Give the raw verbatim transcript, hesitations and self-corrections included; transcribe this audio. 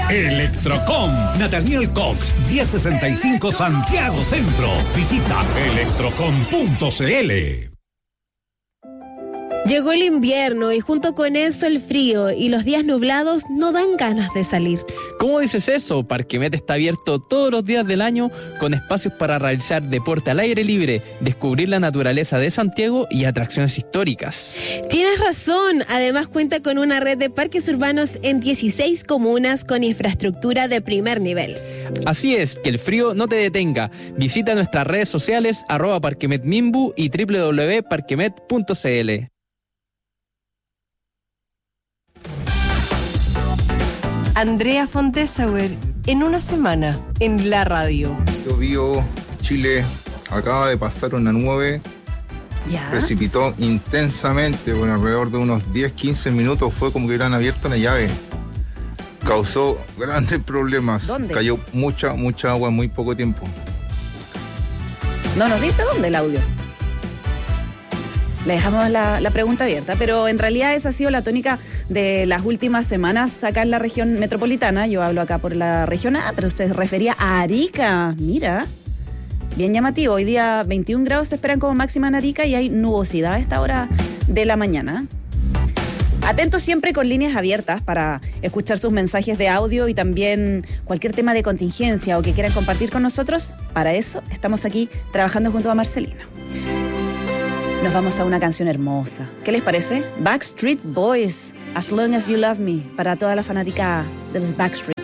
Electrocom, Nathaniel Cox, diez sesenta y cinco Santiago Centro. Visita electrocom punto c l. Llegó el invierno y junto con eso el frío y los días nublados no dan ganas de salir. ¿Cómo dices eso? Parquemet está abierto todos los días del año con espacios para realizar deporte al aire libre, descubrir la naturaleza de Santiago y atracciones históricas. Tienes razón, además cuenta con una red de parques urbanos en dieciséis comunas con infraestructura de primer nivel. Así es, que el frío no te detenga. Visita nuestras redes sociales arroba parquemetmimbu y doble u doble u doble u punto parquemet punto c l. Andrea Fontesauer, en una semana, en la radio. Llovió, Chile acaba de pasar una nube, ¿Ya? precipitó intensamente, bueno, alrededor de unos diez a quince minutos, fue como que hubieran abierto una llave. Causó grandes problemas. ¿Dónde? Cayó mucha, mucha agua en muy poco tiempo. No nos dice dónde el audio. Le dejamos la, la pregunta abierta, pero en realidad esa ha sido la tónica de las últimas semanas acá en la región metropolitana. Yo hablo acá por la región A, pero usted se refería a Arica. Mira, bien llamativo. Hoy día veintiún grados se esperan como máxima en Arica y hay nubosidad a esta hora de la mañana. Atentos siempre con líneas abiertas para escuchar sus mensajes de audio y también cualquier tema de contingencia o que quieran compartir con nosotros. Para eso estamos aquí trabajando junto a Marcelino. Nos vamos a una canción hermosa. ¿Qué les parece? Backstreet Boys, As Long As You Love Me, para toda la fanática de los Backstreet.